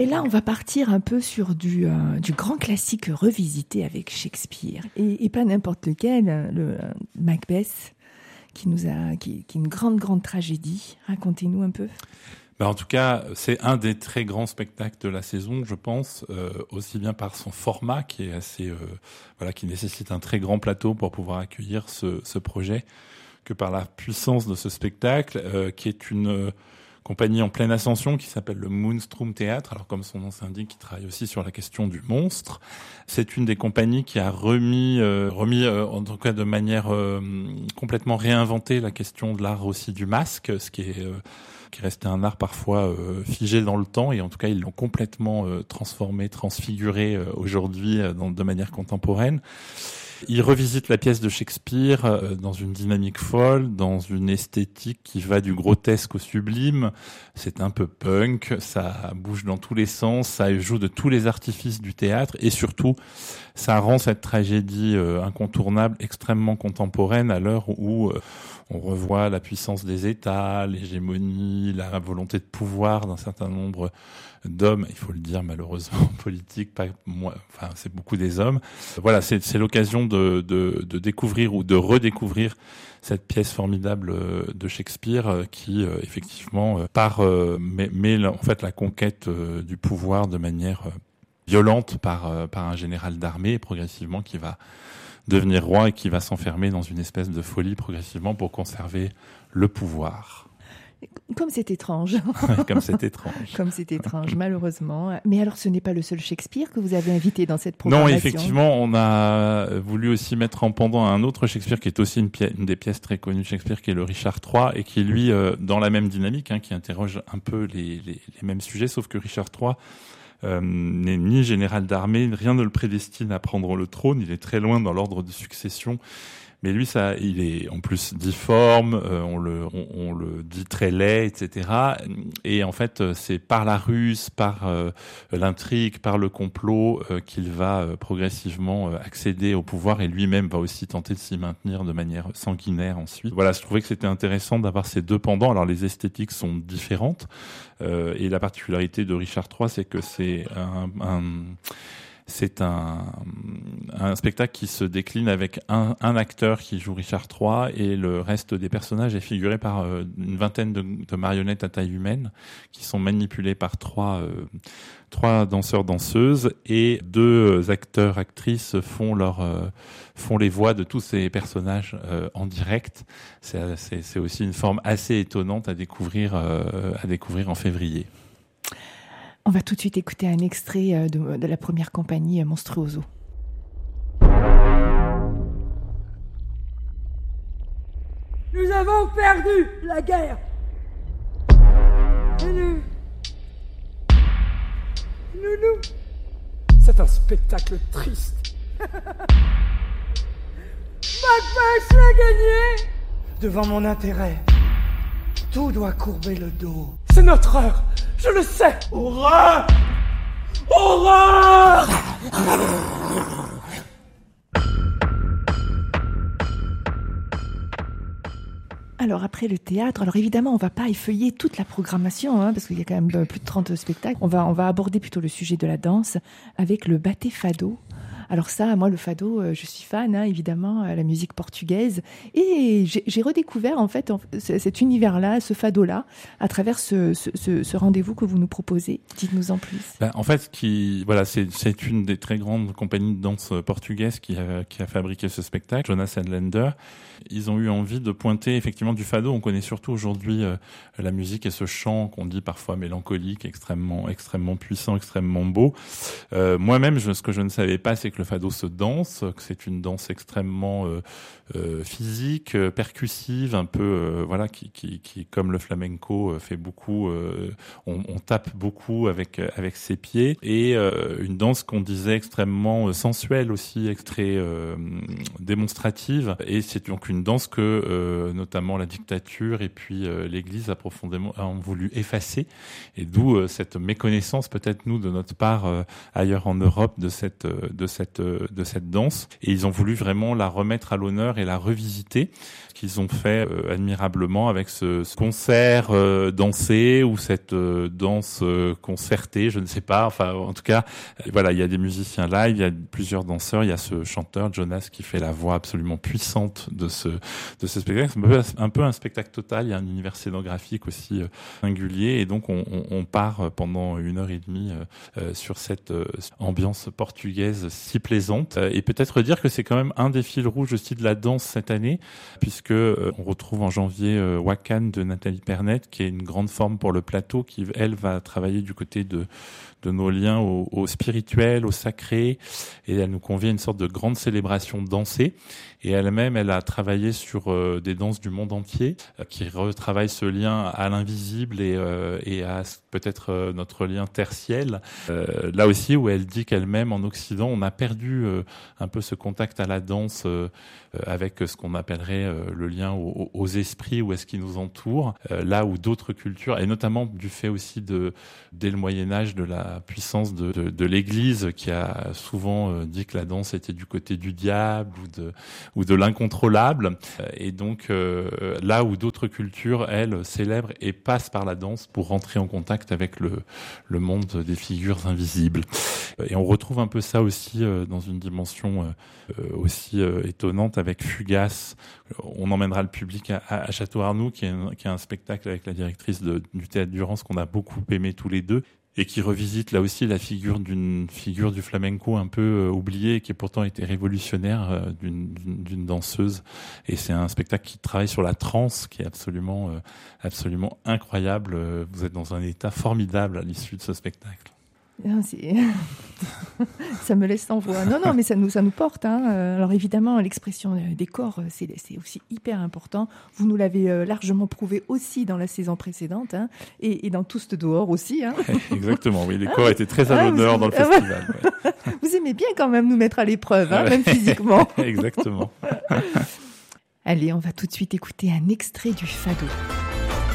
Et là, on va partir un peu sur du grand classique revisité avec Shakespeare. Et pas n'importe lequel, le Macbeth, qui est une grande tragédie. Racontez-nous un peu. En tout cas, c'est un des très grands spectacles de la saison, je pense, aussi bien par son format qui est assez, qui nécessite un très grand plateau pour pouvoir accueillir ce projet, que par la puissance de ce spectacle, qui est une compagnie en pleine ascension qui s'appelle le Moonstrom Theatre. Alors comme son nom s'indique, qui travaille aussi sur la question du monstre. C'est une des compagnies qui a remis en tout cas de manière complètement réinventée la question de l'art aussi du masque, ce qui est resté un art parfois figé dans le temps, et en tout cas ils l'ont complètement transformé, transfiguré aujourd'hui de manière contemporaine. Il revisite la pièce de Shakespeare dans une dynamique folle, dans une esthétique qui va du grotesque au sublime. C'est un peu punk, ça bouge dans tous les sens, ça joue de tous les artifices du théâtre, et surtout, ça rend cette tragédie incontournable, extrêmement contemporaine, à l'heure où on revoit la puissance des États, l'hégémonie, la volonté de pouvoir d'un certain nombre d'hommes, il faut le dire malheureusement, politique, pas moi, enfin c'est beaucoup des hommes. Voilà, c'est l'occasion de découvrir ou de redécouvrir cette pièce formidable de Shakespeare qui effectivement met en fait la conquête du pouvoir de manière violente par un général d'armée, progressivement qui va devenir roi et qui va s'enfermer dans une espèce de folie progressivement pour conserver le pouvoir. Comme c'est étrange. Comme c'est étrange. Comme c'est étrange, malheureusement. Mais alors, ce n'est pas le seul Shakespeare que vous avez invité dans cette programmation. Non, effectivement, on a voulu aussi mettre en pendant un autre Shakespeare qui est aussi une des pièces très connues de Shakespeare, qui est le Richard III, et qui, lui, dans la même dynamique, qui interroge un peu les mêmes sujets, sauf que Richard III n'est ni général d'armée, rien ne le prédestine à prendre le trône, il est très loin dans l'ordre de succession. Mais lui, il est en plus difforme, on le dit très laid, etc. Et en fait, c'est par la ruse, par l'intrigue, par le complot qu'il va progressivement accéder au pouvoir, et lui-même va aussi tenter de s'y maintenir de manière sanguinaire ensuite. Voilà, je trouvais que c'était intéressant d'avoir ces deux pendants. Alors les esthétiques sont différentes, et la particularité de Richard III, c'est que c'est un spectacle qui se décline avec un acteur qui joue Richard III, et le reste des personnages est figuré par une vingtaine de marionnettes à taille humaine qui sont manipulées par trois danseurs-danseuses, et deux acteurs-actrices font les voix de tous ces personnages en direct. C'est aussi une forme assez étonnante à découvrir en février. On va tout de suite écouter un extrait de la première compagnie Monstruoso. Nous avons perdu la guerre. Et nous. C'est un spectacle triste. Macbeth l'a gagné. Devant mon intérêt, tout doit courber le dos. C'est notre heure, je le sais. Horreur! Horreur! Alors après le théâtre, alors évidemment on va pas effeuiller toute la programmation, parce qu'il y a quand même plus de 30 spectacles. On va aborder plutôt le sujet de la danse avec le Baté Fado. Alors ça, moi le fado, je suis fan, évidemment, la musique portugaise, et j'ai redécouvert en fait cet univers-là, ce fado-là, à travers ce rendez-vous que vous nous proposez. Dites-nous en plus. En fait, c'est une des très grandes compagnies de danse portugaises qui a fabriqué ce spectacle, Jonas Lander. Ils ont eu envie de pointer effectivement du fado. On connaît surtout aujourd'hui la musique et ce chant qu'on dit parfois mélancolique, extrêmement puissant, extrêmement beau. Moi-même, ce que je ne savais pas, c'est que le fado se danse, que c'est une danse extrêmement physique, percussive, un peu qui comme le flamenco fait beaucoup. On tape beaucoup avec ses pieds, et une danse qu'on disait extrêmement sensuelle aussi, très démonstrative. Et c'est donc une danse que notamment la dictature et puis l'Église ont voulu effacer, et d'où cette méconnaissance peut-être nous de notre part ailleurs en Europe de cette cette danse. Et ils ont voulu vraiment la remettre à l'honneur et la revisiter. Qu'ils ont fait admirablement avec ce concert dansé ou cette danse concertée, je ne sais pas. Enfin, en tout cas, voilà, il y a des musiciens live, il y a plusieurs danseurs, il y a ce chanteur Jonas qui fait la voix absolument puissante de ce spectacle. C'est un peu un spectacle total. Il y a un univers scénographique aussi singulier, et donc on part pendant 1h30 sur cette ambiance portugaise si plaisante. Et peut-être dire que c'est quand même un des fils rouges aussi de la danse cette année, puisque on retrouve en janvier Wakan de Nathalie Pernet, qui est une grande forme pour le plateau, qui elle va travailler du côté de nos liens au spirituel, au sacré, et elle nous convie à une sorte de grande célébration dansée. Et elle-même, elle a travaillé sur des danses du monde entier, qui retravaillent ce lien à l'invisible et à peut-être notre lien tertiel. Là aussi, où elle dit qu'elle-même, en Occident, on a perdu un peu ce contact à la danse avec ce qu'on appellerait le lien aux esprits ou à ce qui nous entoure, là où d'autres cultures, et notamment du fait aussi dès le Moyen-Âge, de la puissance de l'Église, qui a souvent dit que la danse était du côté du diable ou de l'incontrôlable. Et donc là où d'autres cultures, elles, célèbrent et passent par la danse pour rentrer en contact avec le monde des figures invisibles. Et on retrouve un peu ça aussi dans une dimension aussi étonnante avec Fugace. On emmènera le public à Château Arnoux, qui est un spectacle avec la directrice du Théâtre Durance qu'on a beaucoup aimé tous les deux, et qui revisite là aussi la figure d'une figure du flamenco un peu oubliée, qui a pourtant été révolutionnaire, d'une danseuse. Et c'est un spectacle qui travaille sur la transe, qui est absolument incroyable. Vous êtes dans un état formidable à l'issue de ce spectacle. Ça me laisse sans voix. Non, mais ça nous porte. Alors évidemment, l'expression des corps, c'est aussi hyper important. Vous nous l'avez largement prouvé aussi dans la saison précédente, et dans Tous dehors aussi. Exactement, oui, les corps étaient très à l'honneur dans le festival. Ouais. Vous aimez bien quand même nous mettre à l'épreuve, même physiquement. Exactement. Allez, on va tout de suite écouter un extrait du Fado.